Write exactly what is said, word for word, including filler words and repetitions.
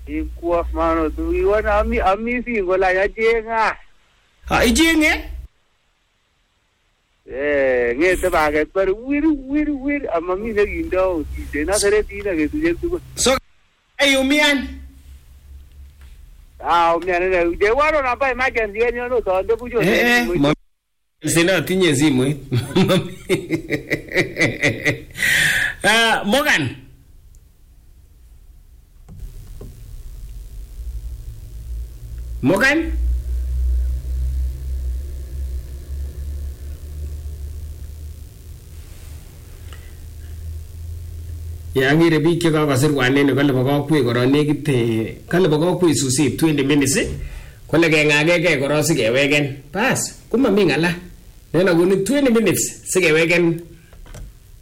Ikwa mano tu iwana ami ami singo la ya jenga. Ha ijenge? Eh, ngete baget per wir wir wir amami ne gindo ti na sere ti na ke tuje tu. So ayumian. Ah, umian ne je waro na ba emergency ni no to ndo bujo. Eh eh. Sina tinye simu. Ah, Morgan. Morgan? Ya ngire biik che kakosir wanen kole bo kokwet koro nekit kale bo kokwet susit twenty minutes kole kengagege koro sikewegen. Bas, kumami ngala. Nena kuni twenty minutes sikewegen